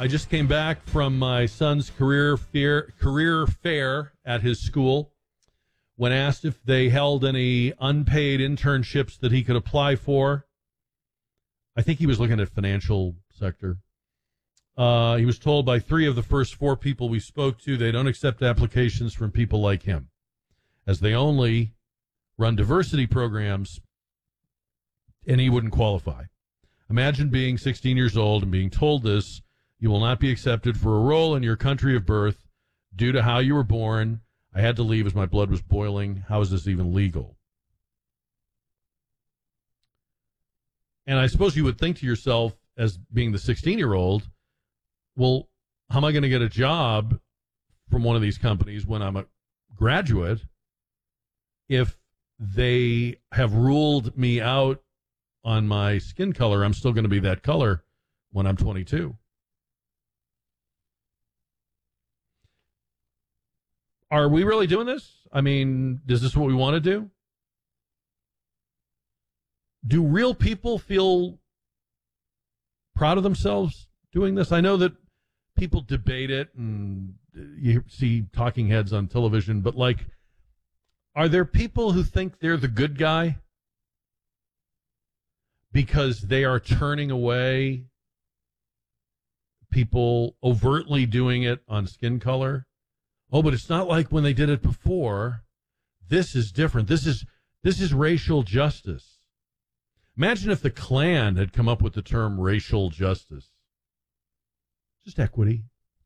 I just came back from my son's career fair at his school. When asked if they held any unpaid internships that he could apply for, I think he was looking at financial sector. He was told by 3 of the first 4 people we spoke to they don't accept applications from people like him, as they only run diversity programs, and he wouldn't qualify. Imagine being 16 years old and being told this. You will not be accepted for a role in your country of birth due to how you were born. I had to leave as my blood was boiling. How is this even legal? And I suppose you would think to yourself, as being the 16-year-old, well, how am I going to get a job from one of these companies when I'm a graduate if they have ruled me out on my skin color? I'm still going to be that color when I'm 22. Are we really doing this? I mean, is this what we want to do? Do real people feel proud of themselves doing this? I know that people debate it and you see talking heads on television, but like, are there people who think they're the good guy because they are turning away people overtly doing it on skin color? Oh, but it's not like when they did it before. This is different. This is racial justice. Imagine if the Klan had come up with the term racial justice. Just equity.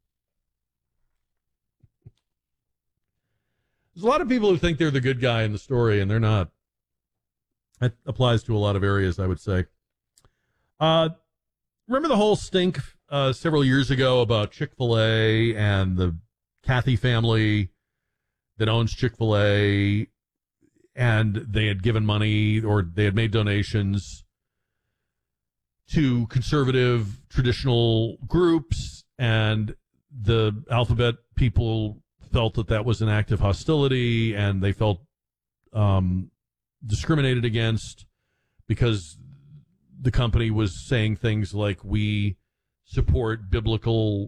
There's a lot of people who think they're the good guy in the story, and they're not. That applies to a lot of areas, I would say. Remember the whole stink several years ago about Chick-fil-A and the Cathy family that owns Chick-fil-A, and they had given money or they had made donations to conservative traditional groups, and the alphabet people felt that that was an act of hostility, and they felt discriminated against because the company was saying things like, we support biblical